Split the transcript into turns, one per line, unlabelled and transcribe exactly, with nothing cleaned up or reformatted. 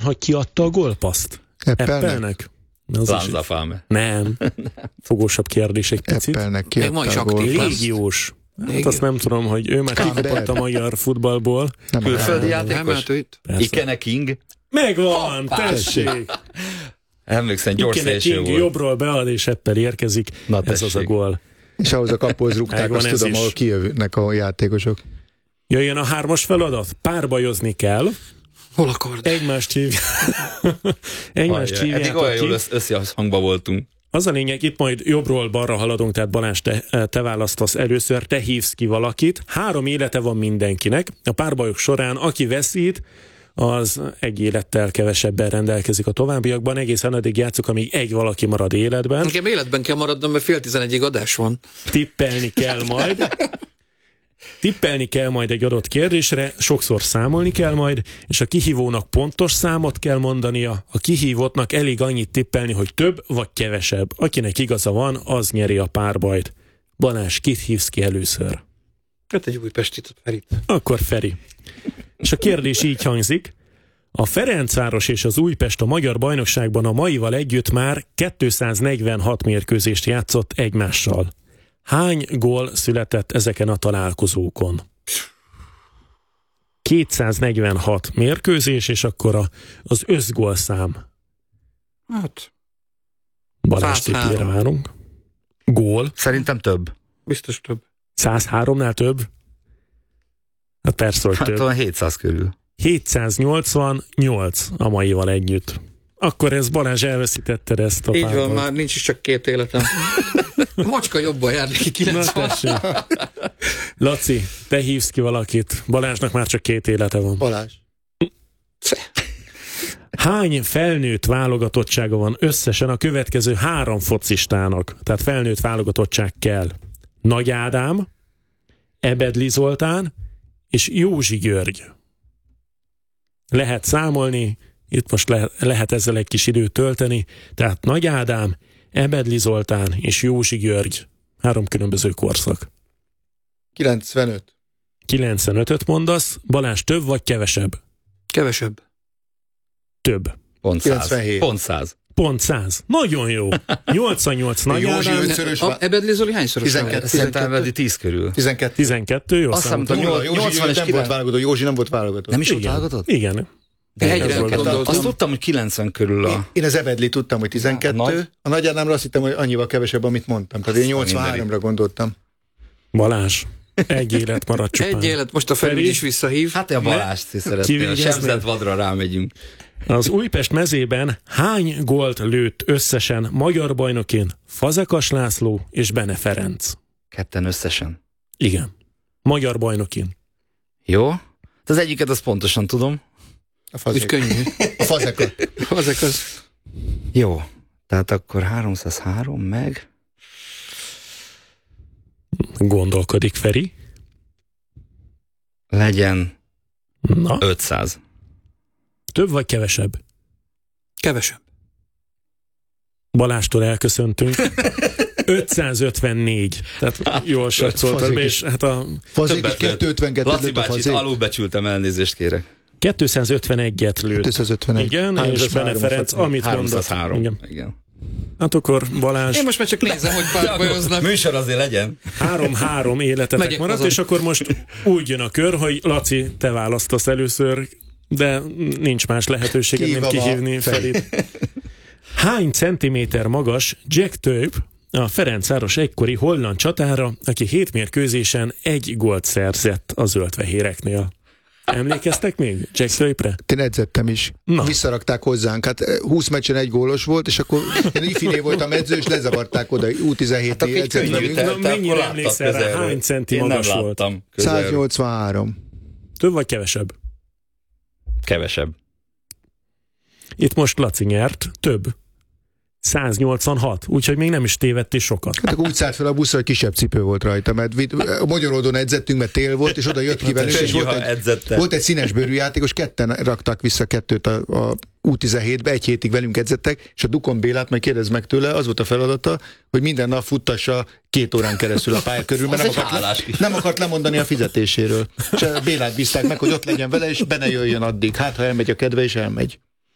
hogy ki adta a gólpaszt? Appelnek?
Lanzafame.
Nem. Fogósabb kérdés egy picit.
Appelnek ki adta a gólpaszt.
Légiós. Hát azt nem tudom, hogy ő már kikapott a magyar futballból.
Külföldi játékos? Ikene King?
Megvan, tessék!
Emlékszem, gyors szélső volt.
Jobbról bead, és Eppel érkezik. Na, ez az a gól.
És ahhoz a kapuhoz rúgták, azt tudom, ahol kijövnek a játékosok.
Jöjjön a hármas feladat. Párbajozni kell.
Hol akard?
Egymást hívják. Egymást hívják.
Eddig olyan jól összehangban voltunk.
Az a lényeg, itt majd jobbról balra haladunk, tehát Balázs, te, te választasz először, te hívsz ki valakit. Három élete van mindenkinek. A párbajok során, aki veszít, az egy élettel kevesebben rendelkezik a továbbiakban. Egészen addig játszunk, amíg egy valaki marad életben.
Nekem életben kell maradnom, mert fél tizenegyig adás van.
Tippelni kell majd. Tippelni kell majd egy adott kérdésre, sokszor számolni kell majd, és a kihívónak pontos számot kell mondania, a kihívottnak elég annyit tippelni, hogy több vagy kevesebb. Akinek igaza van, az nyeri a párbajt. Balázs, kit hívsz ki először?
Hát egy újpestit, Ferit.
Akkor Feri. És a kérdés így hangzik. A Ferencváros és az Újpest a magyar bajnokságban a maival együtt már kétszáznegyvenhat mérkőzést játszott egymással. Hány gól született ezeken a találkozókon? kétszáznegyvenhat mérkőzés, és akkor a, az összgólszám.
Hát...
Balázs tippére várunk. Gól?
Szerintem több.
Biztos több.
százháromnál több? Hát persze, hogy
hát
több.
Hát hétszáz körül.
hétszáznyolcvannyolc a maival együtt. Akkor ez Balázs elveszítetted ezt a
Így
párbajt.
van, már nincs is csak két életem. A macska jobban jár neki kilencven.
Laci, te hívsz ki valakit. Balázsnak már csak két élete van.
Balázs.
Hány felnőtt válogatottsága van összesen a következő három focistának? Tehát felnőtt válogatottság kell. Nagy Ádám, Ebedli Zoltán és Józsi György. Lehet számolni, itt most le, lehet ezzel egy kis időt tölteni, tehát Nagy Ádám, Ebedli Zoltán és Józsi György. Három különböző korszak.
kilencvenöt.
kilencvenötöt mondasz, Balázs, több vagy kevesebb?
Kevesebb.
Több.
Pont száz. Pont száz.
Pont száz. Nagyon jó. nyolcvannyolc Nagy Ádám.
Ebedli Zoli hányszoros?
tizenkettő.
Szerintem Ebedli tíz körül.
tizenkettő.
tizenkettő, jó
Azt
számoltam.
Józsi nem volt válogatott. Józsi nem volt válogatott.
Nem is volt válogatott?
Igen.
Egyre gondoltam.
Azt tudtam, hogy kilencven körül a...
Én, én az Ebedli tudtam, hogy tizenkettő. Nagy? A Nagy Ádámra azt hittem, hogy annyival kevesebb, amit mondtam. Tehát én nyolcvanháromra gondoltam.
Balázs, egy élet maradt csupán.
Egy élet, most a Feri is visszahív.
Hát a Balázs szeretnél. Sebzett vadra rámegyünk.
Az Újpest mezében hány gólt lőtt összesen magyar bajnokin Fazekas László és Bene Ferenc?
Ketten összesen.
Igen. Magyar bajnokin.
Jó. Az egyiket azt pontosan tudom.
A fazek.
Úgy könnyű.
A fazekat.
A fazek az...
Jó. Tehát akkor háromszázhárom meg...
Gondolkodik Feri.
Legyen
Na.
ötszáz.
Több vagy kevesebb?
Kevesebb.
Balástól elköszöntünk. ötszázötvennégy. Tehát jól satszoltad be, és hát a...
Fazék is kétszázötvenkettő
Laci
lőtt a
bácsit
fazék.
alulbecsültem, elnézést kérek.
kétszázötvenegyet lőtt.
kétszázötvenegy.
Igen, és Bene Ferenc, amit mondott.
háromszázhárom.
Igen.
Igen.
Hát akkor Balázs...
Én most már csak nézem, hogy párbajoznak.
Műsor azért legyen.
Három-három életetek
Megyek
maradt,
haza.
és akkor most úgy jön a kör, hogy Laci, te választasz először, de nincs más lehetőségem, mint
Kívom a
kihívni Ferit. Hány centiméter magas Jack Taupe, a Ferencváros egykori holland csatára, aki hét mérkőzésen egy gólt szerzett a zöldfehéreknél? Emlékeztek még Jack Taupe-re?
Én edzettem is.
Na.
Visszarakták hozzánk. Hát húsz meccsen egy gólos volt, és akkor én ifiné voltam edző, és lezavarták oda. U tizenhét
Hát
edzett
könnyű,
velünk.
te,
Na,
te
mennyire
akkor
emlékszel
láttad
rá?
közelről.
Hány centi
Én
magas
nem
volt?
láttam közelről.
száznyolcvanhárom.
Több vagy kevesebb?
Kevesebb.
Itt most Laci nyert, több. száznyolcvanhat, úgyhogy még nem is tévedtél sokat.
Hát akkor úgy szállt fel a buszra, hogy kisebb cipő volt rajta, mert vitt- a Magyaródon edzettünk, mert tél volt, és oda jött ki velünk, és
Könnyű,
volt
ha
egy,
edzette.
volt egy színes bőrű játékos, ketten raktak vissza kettőt a, a U tizenhétbe, egy hétig velünk edzettek, és a Dukon Bélát majd kérdezd meg tőle, az volt a feladata, hogy minden nap futtassa két órán keresztül a pálya körül, mert
Az
nem
egy
akart,
hálás
le,
is.
nem akart lemondani a fizetéséről. És a Bélát bízták meg, hogy ott legyen vele, és benne jöjjön addig. Hát, ha elmegy a kedve, és elmegy.